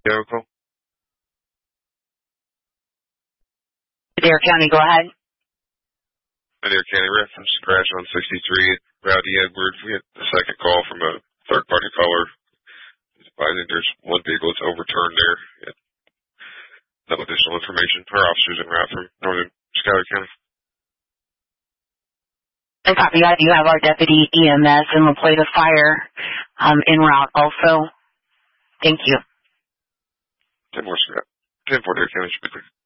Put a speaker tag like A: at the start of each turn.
A: vehicle.
B: Adair County, go ahead.
A: Adair County reference crash on 63 Rowdy Edwards. We had the second call from a third-party caller. I think there's one vehicle that's overturned there. No additional information. Our officers en route from northern Schuyler County.
B: And copy that. You have our deputy EMS and La Plata Fire en route also. Thank you.
A: 10-4 Adair County should be clear.